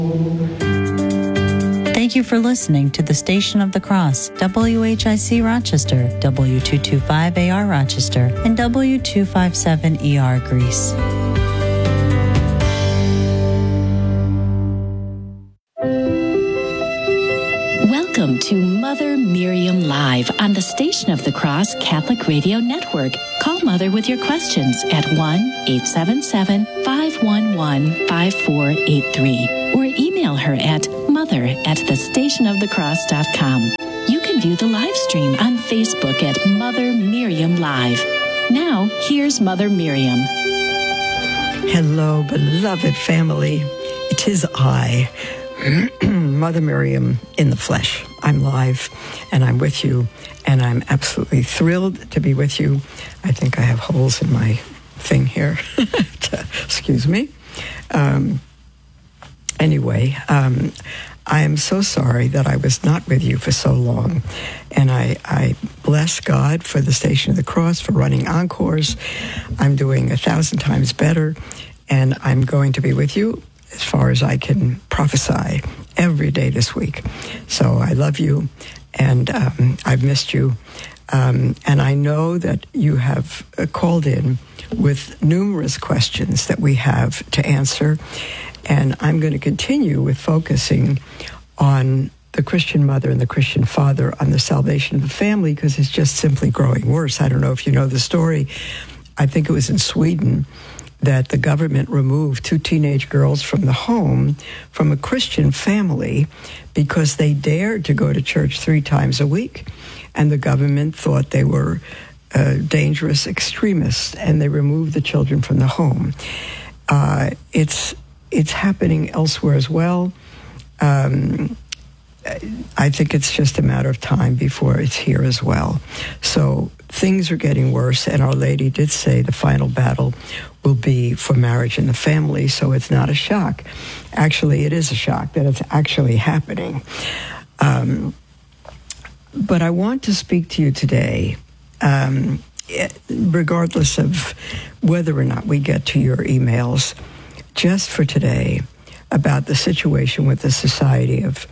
Thank you for listening to the Station of the Cross, WHIC Rochester, W225AR Rochester, and W257ER Greece. Welcome to Mother Miriam Live on the Station of the Cross Catholic Radio Network. Call Mother with your questions at 1-877-511-5483 or email her at mother@thestationofthecross.com. You can view the live stream on Facebook at Mother Miriam Live. Now, here's Mother Miriam. Hello, beloved family. It is I, Mother Miriam in the flesh. I'm live, and I'm with you, and I'm absolutely thrilled to be with you. I think I have holes in my thing here. Excuse me. Anyway, I am so sorry that I was not with you for so long, and I bless God for the Station of the Cross, for running encores. I'm doing 1,000 times better, and I'm going to be with you as far as I can prophesy every day this week. So I love you, and I've missed you, and I know that you have called in with numerous questions that we have to answer. And I'm going to continue with focusing on the Christian mother and the Christian father, on the salvation of the family, because it's just simply growing worse. I don't know if you know the story. I think it was in Sweden that the government removed 2 teenage girls from the home from a Christian family because they dared to go to church 3 times a week. And the government thought they were dangerous extremists, and they removed the children from the home. It's happening elsewhere as well. I think it's just a matter of time before it's here as well. So things are getting worse, and Our Lady did say the final battle will be for marriage and the family, so it's not a shock. Actually, it is a shock that it's actually happening. But I want to speak to you today, regardless of whether or not we get to your emails, just for today, about the situation with the Society of,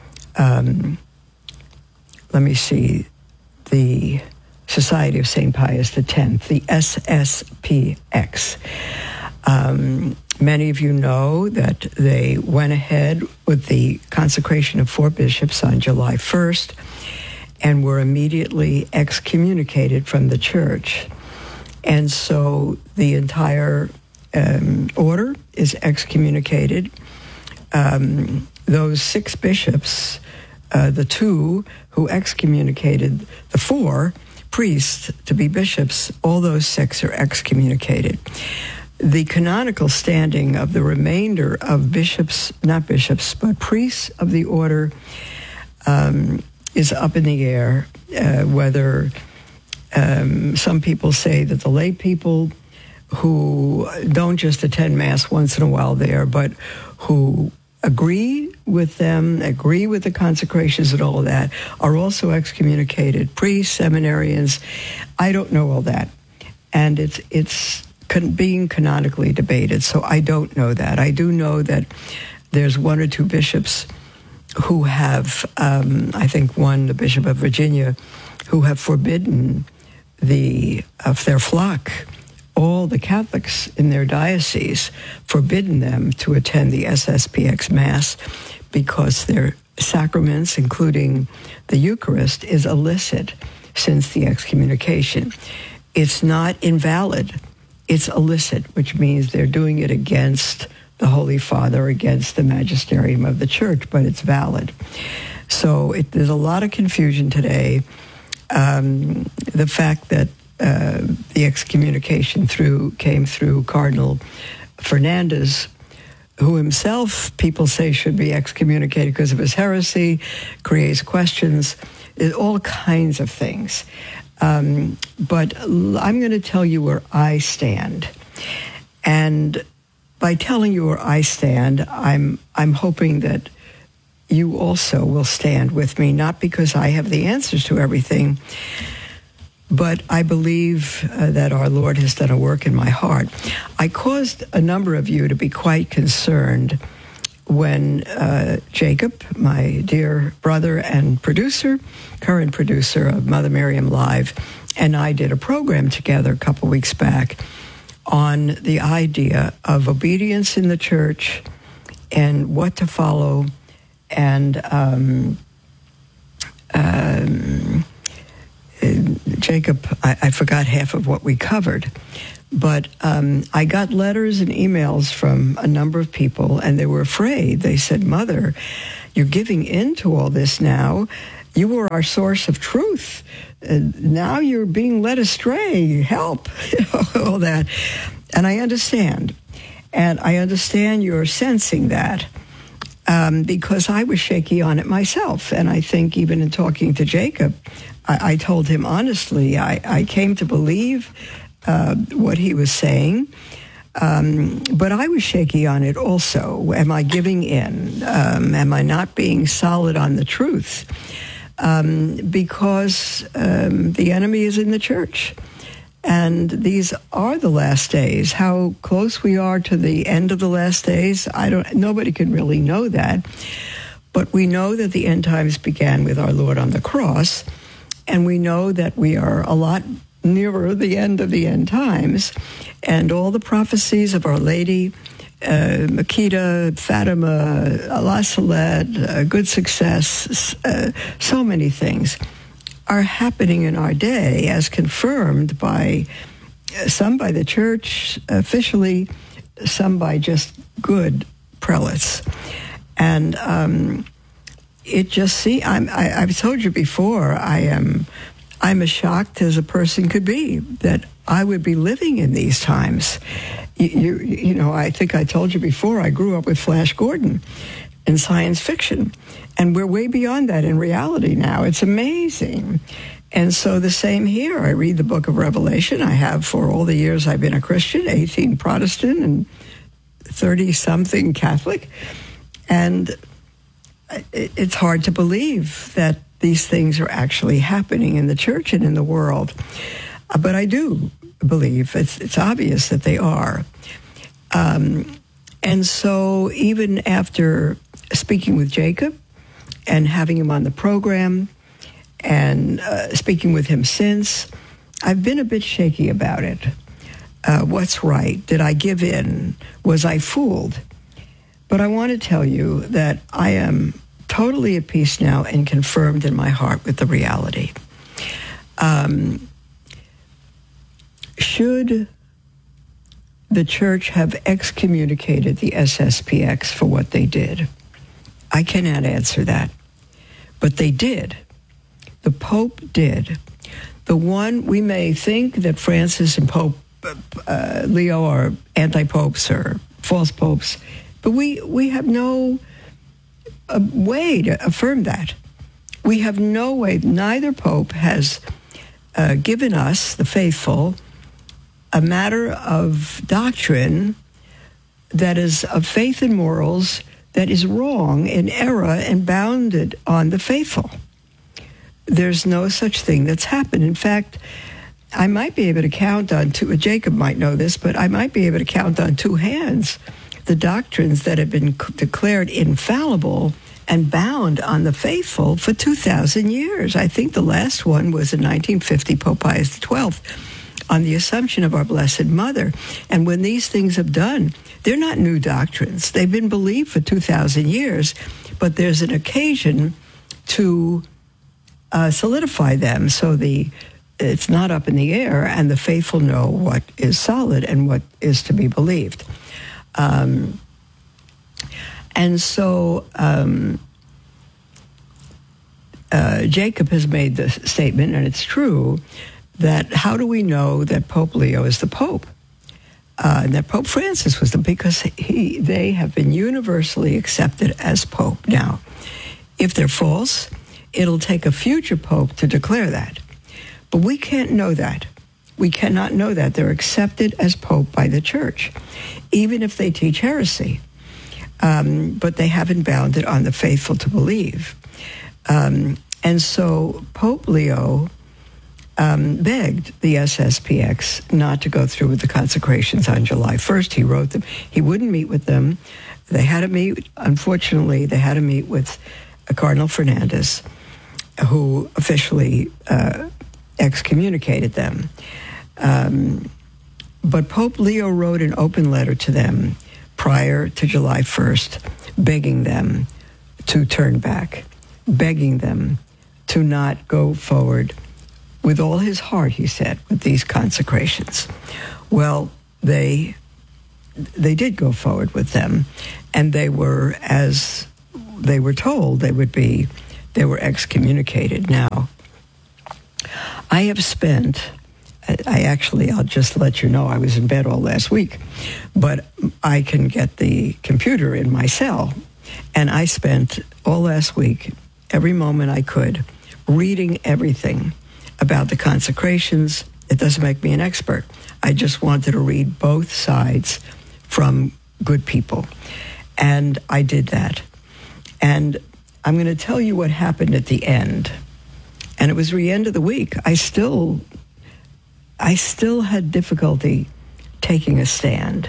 the Society of St. Pius X, the SSPX. Many of you know that they went ahead with the consecration of 4 bishops on July 1st and were immediately excommunicated from the church. And so the entire order is excommunicated. Those 6 bishops, the 2 who excommunicated the 4 priests to be bishops, all those 6 are excommunicated. The canonical standing of the remainder of bishops, not bishops, but priests of the order is up in the air, whether some people say that the lay people who don't just attend Mass once in a while there, but who agree with them, agree with the consecrations and all of that, are also excommunicated. Priests, seminarians, I don't know all that. And it's being canonically debated, so I don't know that. I do know that there's 1 or 2 bishops who have, I think one, the Bishop of Virginia, who have forbidden of their flock, all the Catholics in their diocese, forbidden them to attend the SSPX Mass because their sacraments, including the Eucharist, is illicit since the excommunication. It's not invalid. It's illicit, which means they're doing it against the Holy Father, against the magisterium of the Church, but it's valid. So there's a lot of confusion today. The fact that the excommunication came through Cardinal Fernandez, who himself, people say, should be excommunicated because of his heresy, creates questions, all kinds of things. But I'm going to tell you where I stand. And by telling you where I stand, I'm hoping that you also will stand with me, not because I have the answers to everything, but I believe that our Lord has done a work in my heart. I caused a number of you to be quite concerned when Jacob, my dear brother and producer, current producer of Mother Miriam Live, and I did a program together a couple weeks back on the idea of obedience in the church and what to follow. And Jacob, I forgot half of what we covered. But I got letters and emails from a number of people, and they were afraid. They said, "Mother, you're giving in to all this now. You were our source of truth. Now you're being led astray. Help," all that. And I understand. And I understand you're sensing that because I was shaky on it myself. And I think even in talking to Jacob, I told him honestly, I came to believe what he was saying, but I was shaky on it also. Am I giving in? Am I not being solid on the truth? Because the enemy is in the church. And these are the last days. How close we are to the end of the last days, nobody can really know that. But we know that the end times began with our Lord on the cross, and we know that we are a lot nearer the end of the end times, and all the prophecies of Our Lady, Makeda, Fatima, Allah Saled, Good Success, so many things are happening in our day as confirmed by some by the church officially, some by just good prelates. And it just I've told you before, I'm as shocked as a person could be that I would be living in these times. You know, I think I told you before, I grew up with Flash Gordon in science fiction, and we're way beyond that in reality now. It's amazing. And so the same here. I read the book of Revelation. I have for all the years I've been a Christian, 18 Protestant and 30-something Catholic. And it's hard to believe that these things are actually happening in the church and in the world. But I do believe it's obvious that they are. And so even after speaking with Jacob and having him on the program and speaking with him since, I've been a bit shaky about it. What's right? Did I give in? Was I fooled? But I want to tell you that I am totally at peace now and confirmed in my heart with the reality. Should the church have excommunicated the SSPX for what they did? I cannot answer that. But they did. The Pope did. The one, we may think that Francis and Pope Leo are anti-popes or false popes, but we have no way to affirm that. We have no way. Neither Pope has given us, the faithful, a matter of doctrine that is of faith and morals that is wrong in error and bounded on the faithful. There's no such thing that's happened. In fact, I might be able to count on two, Jacob might know this, but I might be able to count on two hands the doctrines that have been declared infallible and bound on the faithful for 2,000 years. I think the last one was in 1950, Pope Pius XII, on the Assumption of our Blessed Mother. And when these things have done, they're not new doctrines. They've been believed for 2,000 years, but there's an occasion to solidify them so it's not up in the air, and the faithful know what is solid and what is to be believed. And so Jacob has made the statement, and it's true, that how do we know that Pope Leo is the Pope? And that Pope Francis was because they have been universally accepted as Pope. Now, if they're false, it'll take a future Pope to declare that. But we can't know that. We cannot know that. They're accepted as Pope by the Church, even if they teach heresy. But they haven't bound it on the faithful to believe. And so Pope Leo begged the SSPX not to go through with the consecrations on July 1st. He wrote them. He wouldn't meet with them. They had to meet, unfortunately, they had to meet with Cardinal Fernandez, who officially excommunicated them. But Pope Leo wrote an open letter to them prior to July 1st, begging them to turn back, begging them to not go forward with all his heart, he said, with these consecrations. Well, they did go forward with them, and they were, as they were told they would be, they were excommunicated. Now, I have spent, I'll just let you know, I was in bed all last week, but I can get the computer in my cell, and I spent all last week, every moment I could, reading everything about the consecrations. It doesn't make me an expert. I just wanted to read both sides from good people. And I did that. And I'm going to tell you what happened at the end. And it was the end of the week. I still had difficulty taking a stand.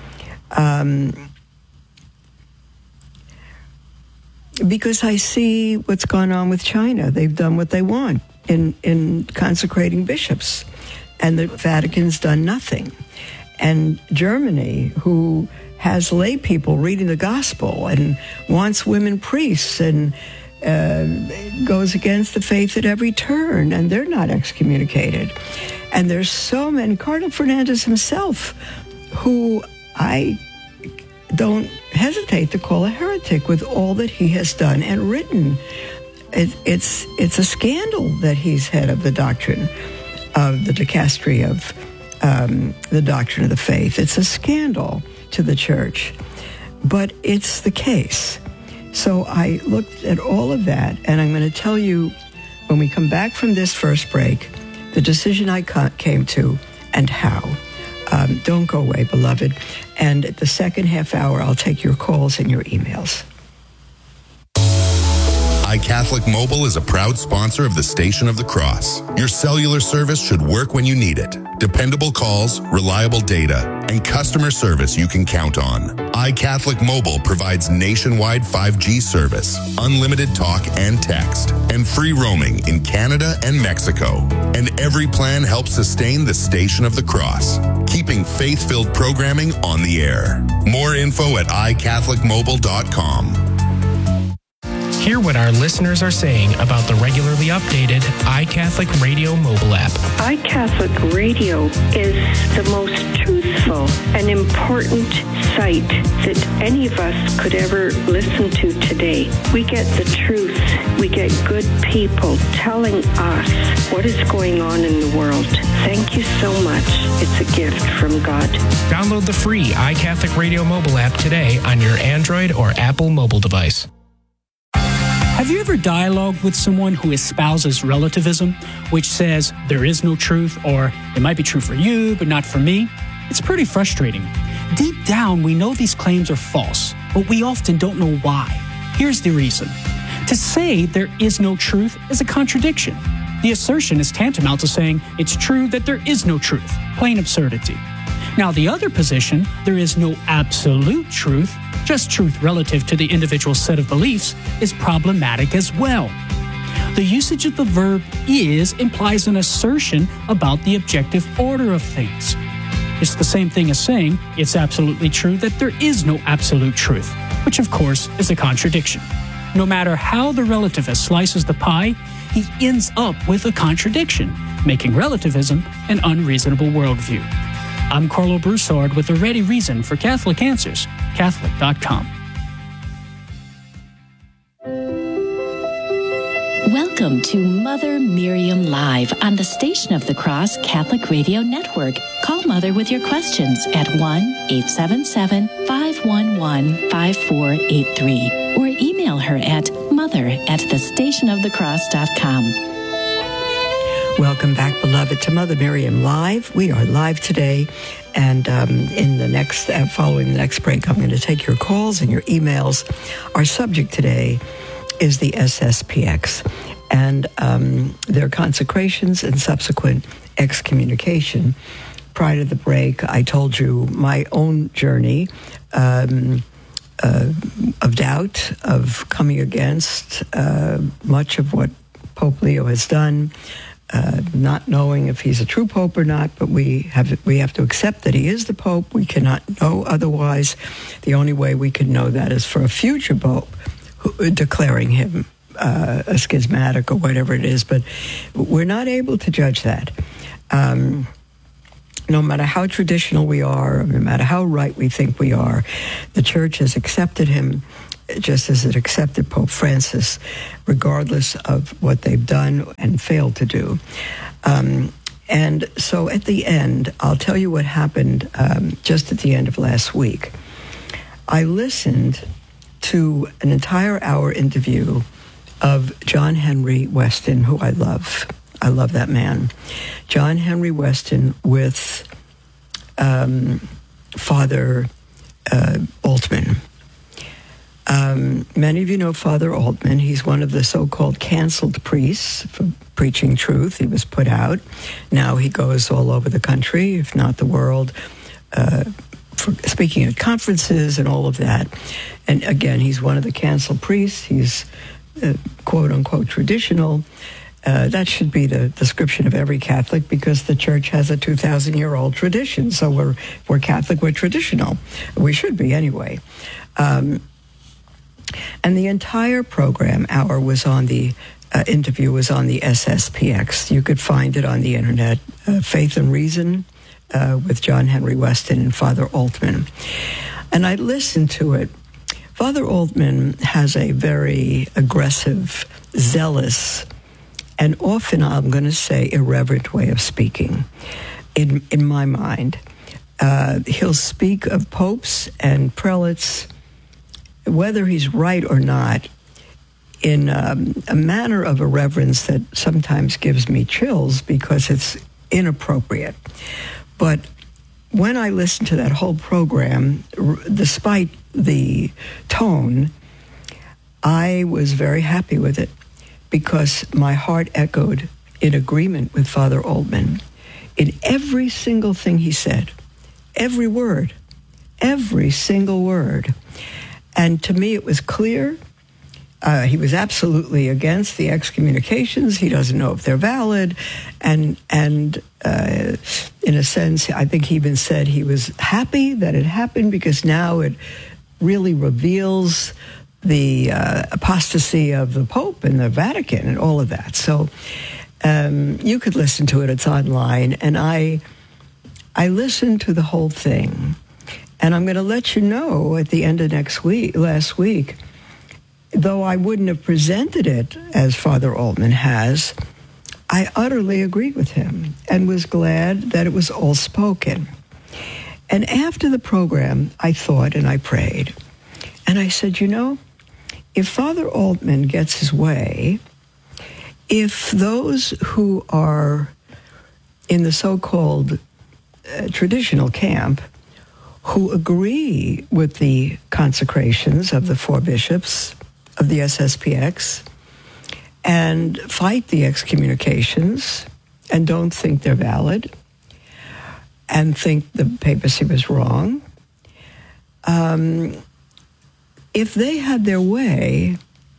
Because I see what's gone on with China. They've done what they want in consecrating bishops, and the Vatican's done nothing. And Germany, who has lay people reading the gospel and wants women priests and goes against the faith at every turn, and they're not excommunicated. And there's so many. Cardinal Fernandez himself, who I don't hesitate to call a heretic with all that he has done and written. It's a scandal that he's head of the doctrine of the dicastery of the doctrine of the faith. It's a scandal to the church, but it's the case. So I looked at all of that, and I'm going to tell you, when we come back from this first break, the decision I came to and how. Don't go away, beloved. And at the second half hour, I'll take your calls and your emails. iCatholic Mobile is a proud sponsor of the Station of the Cross. Your cellular service should work when you need it. Dependable calls, reliable data, and customer service you can count on. iCatholic Mobile provides nationwide 5G service, unlimited talk and text, and free roaming in Canada and Mexico. And every plan helps sustain the Station of the Cross, keeping faith-filled programming on the air. More info at iCatholicMobile.com. Hear what our listeners are saying about the regularly updated iCatholic Radio mobile app. iCatholic Radio is the most truthful and important site that any of us could ever listen to today. We get the truth. We get good people telling us what is going on in the world. Thank you so much. It's a gift from God. Download the free iCatholic Radio mobile app today on your Android or Apple mobile device. Have you ever dialogued with someone who espouses relativism, which says there is no truth, or it might be true for you, but not for me? It's pretty frustrating. Deep down, we know these claims are false, but we often don't know why. Here's the reason. To say there is no truth is a contradiction. The assertion is tantamount to saying it's true that there is no truth. Plain absurdity. Now, the other position, there is no absolute truth, just truth relative to the individual set of beliefs, is problematic as well. The usage of the verb is implies an assertion about the objective order of things. It's the same thing as saying it's absolutely true that there is no absolute truth, which of course is a contradiction. No matter how the relativist slices the pie, he ends up with a contradiction, making relativism an unreasonable worldview. I'm Carlo Broussard with a ready reason for Catholic Answers, Catholic.com. Welcome to Mother Miriam Live on the Station of the Cross Catholic Radio Network. Call Mother with your questions at 1-877-511-5483 or email her at mother@thestationofthecross.com. Welcome back, beloved, to Mother Miriam Live. We are live today, and in the next, following the next break, I'm going to take your calls and your emails. Our subject today is the SSPX, and their consecrations and subsequent excommunication. Prior to the break, I told you my own journey of doubt, of coming against much of what Pope Leo has done, not knowing if he's a true pope or not, but we have to accept that he is the pope. We cannot know otherwise. The only way we can know that is for a future pope declaring him a schismatic or whatever it is, but we're not able to judge that. No matter how traditional we are, no matter how right we think we are, the Church has accepted him just as it accepted Pope Francis, regardless of what they've done and failed to do. And so at the end, I'll tell you what happened just at the end of last week. I listened to an entire hour interview of John Henry Weston, who I love. I love that man. John Henry Weston with Father Altman. Many of you know Father Altman. He's one of the so-called canceled priests for preaching truth. He was put out. Now he goes all over the country, if not the world, for speaking at conferences and all of that. And again, he's one of the canceled priests. He's quote-unquote traditional. That should be the description of every Catholic, because the Church has a 2,000-year-old tradition. So we're Catholic, we're traditional. We should be anyway. And the entire program hour was on the interview was on the SSPX. You could find it on the internet, Faith and Reason with John Henry Weston and Father Altman. And I listened to it. Father Altman has a very aggressive, zealous, and often, I'm going to say, irreverent way of speaking, in my mind. He'll speak of popes and prelates, whether he's right or not, in a manner of irreverence that sometimes gives me chills because it's inappropriate. But when I listened to that whole program, despite the tone, I was very happy with it, because my heart echoed in agreement with Father Altman in every single thing he said, every word, every single word. And to me, it was clear. He was absolutely against the excommunications. He doesn't know if they're valid. And in a sense, I think he even said he was happy that it happened, because now it really reveals the apostasy of the Pope and the Vatican and all of that. So you could listen to it. It's online. And I listened to the whole thing. And I'm going to let you know at the end of last week, though I wouldn't have presented it as Father Altman has, I utterly agreed with him and was glad that it was all spoken. And after the program, I thought and I prayed. And I said, if Father Altman gets his way, if those who are in the so-called traditional camp, who agree with the consecrations of the 4 bishops of the SSPX and fight the excommunications and don't think they're valid and think the papacy was wrong, if they had their way,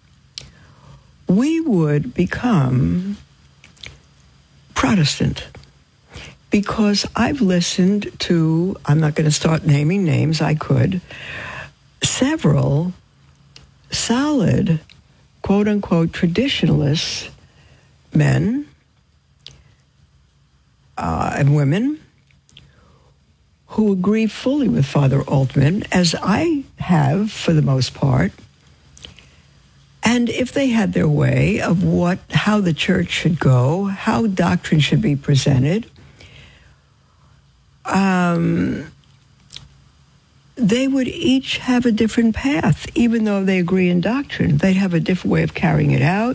we would become Protestant. Because I've listened to, I'm not going to start naming names, I could, several solid, quote-unquote, traditionalist men and women who agree fully with Father Altman, as I have for the most part. And if they had their way of how the Church should go, how doctrine should be presented, they would each have a different path, even though they agree in doctrine. They'd have a different way of carrying it out.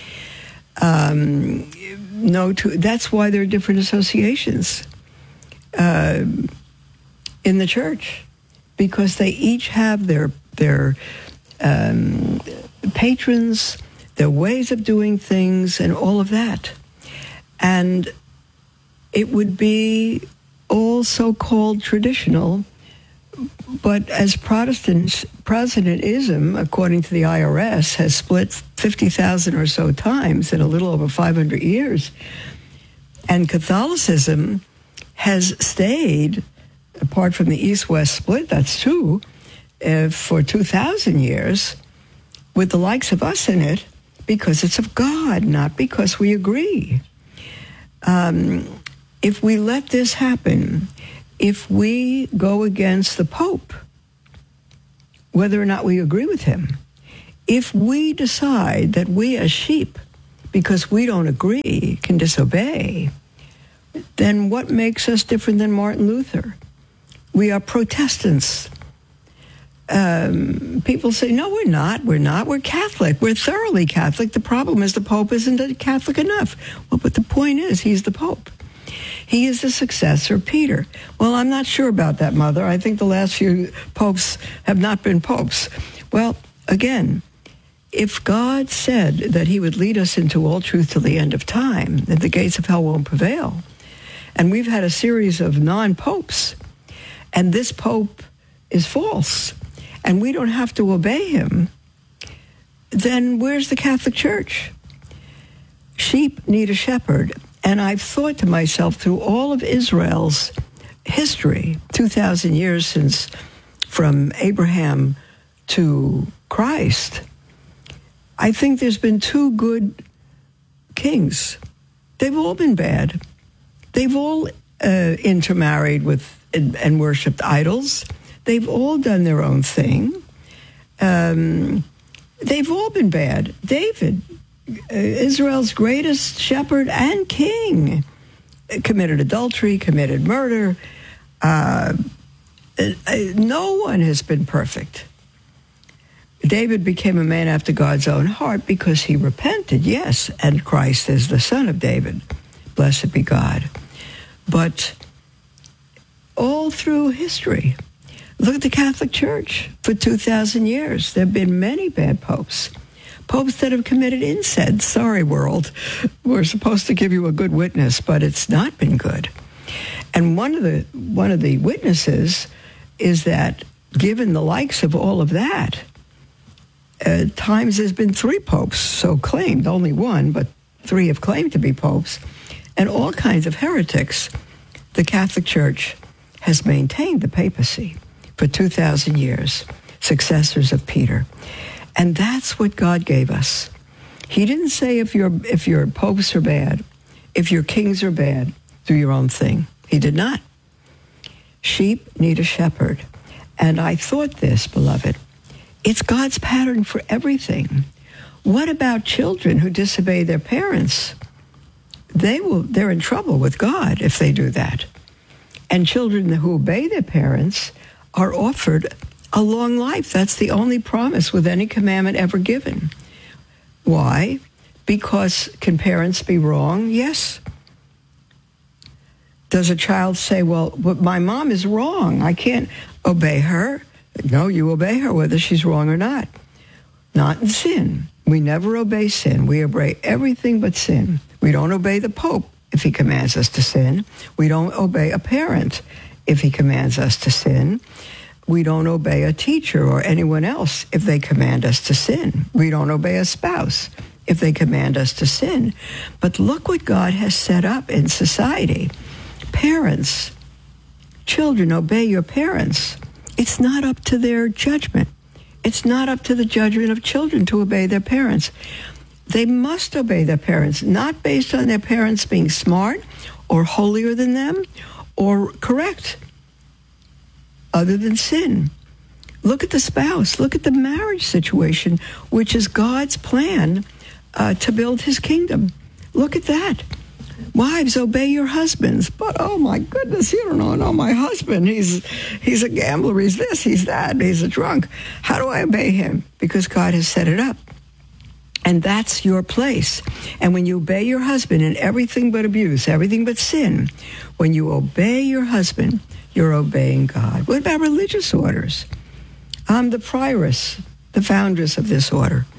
That's why there are different associations in the Church, because they each have their patrons, their ways of doing things, and all of that. And it would be all so-called traditional, but as Protestantism, according to the IRS, has split 50,000 or so times in a little over 500 years, and Catholicism has stayed, apart from the East-West split, that's true, for 2,000 years, with the likes of us in it, because it's of God, not because we agree. If we let this happen, if we go against the Pope, whether or not we agree with him, if we decide that we as sheep, because we don't agree, can disobey, then what makes us different than Martin Luther? We are Protestants. People say, no, we're not. We're Catholic. We're thoroughly Catholic. The problem is the Pope isn't Catholic enough. Well, but the point is, he's the Pope. He is the successor of Peter. Well, I'm not sure about that, Mother. I think the last few popes have not been popes. Well, again, if God said that he would lead us into all truth till the end of time, that the gates of hell won't prevail, and we've had a series of non-popes, and this Pope is false, and we don't have to obey him, then where's the Catholic Church? Sheep need a shepherd. And I've thought to myself, through all of Israel's history, 2,000 years since from Abraham to Christ, I think there's been two good kings. They've all been bad. They've all intermarried with and worshipped idols. They've all done their own thing. They've all been bad. David, Israel's greatest shepherd and king, committed adultery, committed murder. No one has been perfect. David became a man after God's own heart because he repented, yes, and Christ is the son of David. Blessed be God. But all through history, look at the Catholic Church. For 2,000 years, there have been many bad popes. Popes that have committed incest. Sorry, world. We're supposed to give you a good witness, but it's not been good. And one of the witnesses is that, given the likes of all of that, times there's been 3 popes, so claimed, only one, but 3 have claimed to be popes, and all kinds of heretics. The Catholic Church has maintained the papacy for 2,000 years, successors of Peter. And that's what God gave us. He didn't say if your popes are bad, if your kings are bad, do your own thing. He did not. Sheep need a shepherd. And I thought this, beloved, it's God's pattern for everything. What about children who disobey their parents? They're in trouble with God if they do that. And children who obey their parents are offered a long life. That's the only promise with any commandment ever given. Why? Because can parents be wrong? Yes. Does a child say, well, but my mom is wrong, I can't obey her? No, you obey her whether she's wrong or not. Not in sin. We never obey sin. We obey everything but sin. We don't obey the Pope if he commands us to sin. We don't obey a parent if he commands us to sin. We don't obey a teacher or anyone else if they command us to sin. We don't obey a spouse if they command us to sin. But look what God has set up in society. Parents, children, obey your parents. It's not up to their judgment. It's not up to the judgment of children to obey their parents. They must obey their parents, not based on their parents being smart or holier than them or correct, other than sin. Look at the spouse. Look at the marriage situation, which is God's plan to build his kingdom. Look at that. Wives, obey your husbands. But, oh, my goodness, you don't know my husband. He's a gambler. He's this, he's that. He's a drunk. How do I obey him? Because God has set it up. And that's your place. And when you obey your husband in everything but abuse, everything but sin, when you obey your husband, you're obeying God. What about religious orders? The prioress, the foundress of this order,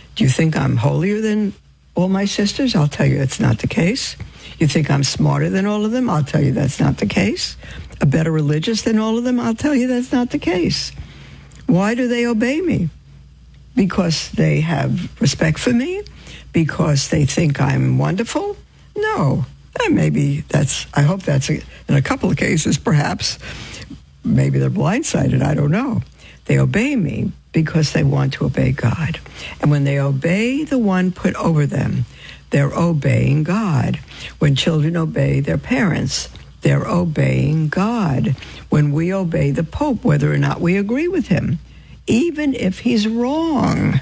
Do you think I'm holier than all my sisters? I'll tell you that's not the case. You think I'm smarter than all of them? I'll tell you that's not the case. A better religious than all of them? I'll tell you that's not the case. Why do they obey me? Because they have respect for me? Because they think I'm wonderful? No. Maybe I hope that's in a couple of cases, perhaps. Maybe they're blindsided, I don't know. They obey me because they want to obey God. And when they obey the one put over them, they're obeying God. When children obey their parents, they're obeying God. When we obey the Pope, whether or not we agree with him, even if he's wrong,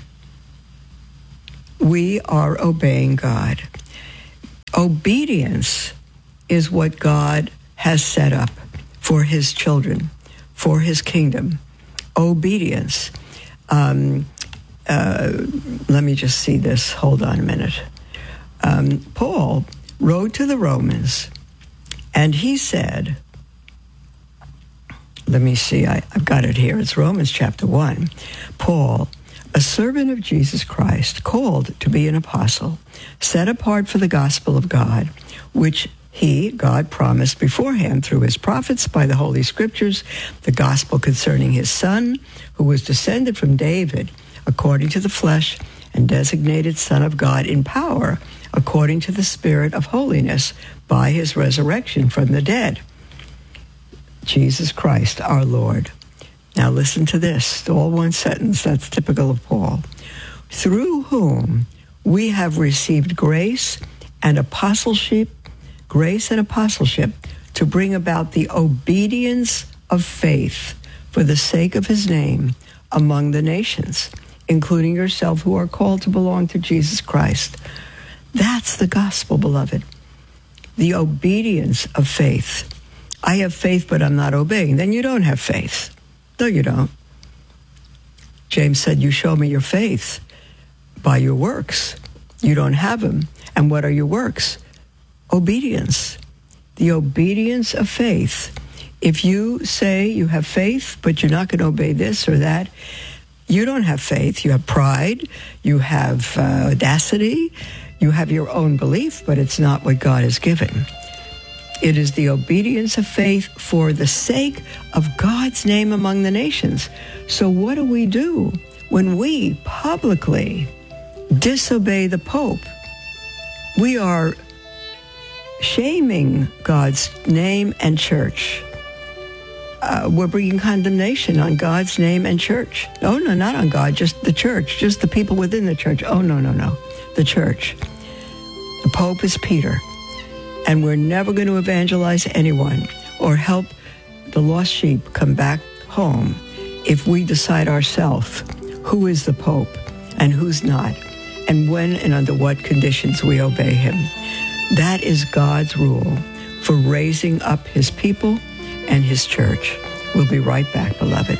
we are obeying God. Obedience is what God has set up for his children, for his kingdom. Obedience. Let me just see this. Hold on a minute. Paul wrote to the Romans, and he said, let me see, I've got it here. It's Romans chapter 1. Paul, a servant of Jesus Christ, called to be an apostle, set apart for the gospel of God, which God promised beforehand through his prophets by the Holy Scriptures, the gospel concerning his Son, who was descended from David, according to the flesh, and designated Son of God in power, according to the Spirit of holiness, by his resurrection from the dead. Jesus Christ, our Lord. Now listen to this, all one sentence, that's typical of Paul. Through whom we have received grace and apostleship to bring about the obedience of faith for the sake of his name among the nations, including yourself who are called to belong to Jesus Christ. That's the gospel, beloved. The obedience of faith. I have faith, but I'm not obeying. Then you don't have faith. No, you don't. James said, you show me your faith by your works. You don't have them. And what are your works? Obedience. The obedience of faith. If you say you have faith, but you're not going to obey this or that, you don't have faith. You have pride. You have audacity. You have your own belief, but it's not what God has given. It is the obedience of faith for the sake of God's name among the nations. So what do we do when we publicly disobey the Pope? We are shaming God's name and church. We're bringing condemnation on God's name and church. Oh, no, not on God, just the church, just the people within the church. Oh, no, the church. The Pope is Peter. And we're never going to evangelize anyone or help the lost sheep come back home if we decide ourselves who is the Pope and who's not, and when and under what conditions we obey him. That is God's rule for raising up his people and his church. We'll be right back, beloved.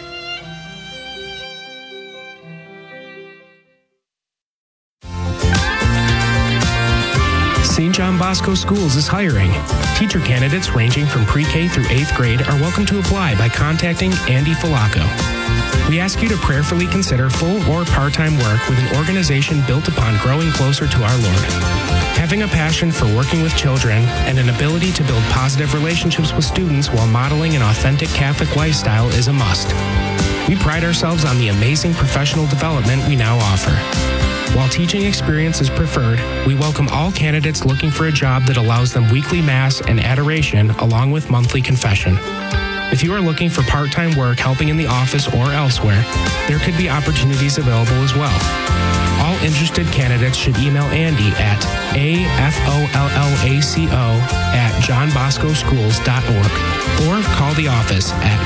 St. John Bosco Schools is hiring. Teacher candidates ranging from pre-K through 8th grade are welcome to apply by contacting Andy Falaco. We ask you to prayerfully consider full or part-time work with an organization built upon growing closer to our Lord. Having a passion for working with children and an ability to build positive relationships with students while modeling an authentic Catholic lifestyle is a must. We pride ourselves on the amazing professional development we now offer. While teaching experience is preferred, we welcome all candidates looking for a job that allows them weekly Mass and adoration along with monthly confession. If you are looking for part-time work helping in the office or elsewhere, there could be opportunities available as well. All interested candidates should email Andy at afollaco@johnboscoschools.org or call the office at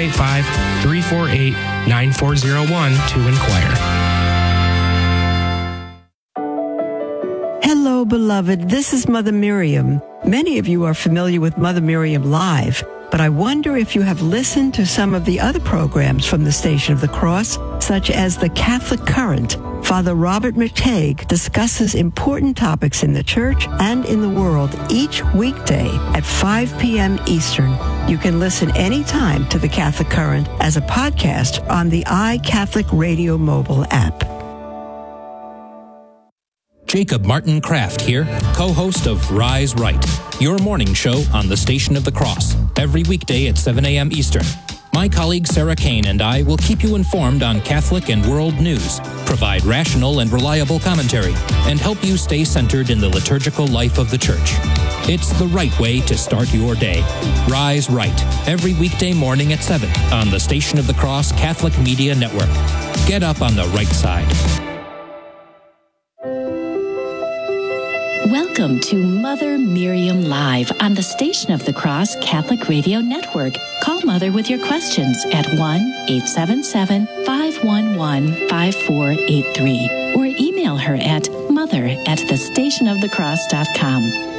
585-348-9401 to inquire. Hello, beloved. This is Mother Miriam. Many of you are familiar with Mother Miriam Live, but I wonder if you have listened to some of the other programs from the Station of the Cross, such as The Catholic Current. Father Robert McTague discusses important topics in the church and in the world each weekday at 5 p.m. Eastern. You can listen anytime to The Catholic Current as a podcast on the iCatholic Radio mobile app. Jacob Martin Kraft here, co-host of Rise Right, your morning show on the Station of the Cross, every weekday at 7 a.m. Eastern. My colleague Sarah Kane and I will keep you informed on Catholic and world news, provide rational and reliable commentary, and help you stay centered in the liturgical life of the Church. It's the right way to start your day. Rise Right, every weekday morning at 7 on the Station of the Cross Catholic Media Network. Get up on the right side. Welcome to Mother Miriam Live on the Station of the Cross Catholic Radio Network. Call Mother with your questions at 1-877-511-5483 or email her at mother@thestationofthecross.com.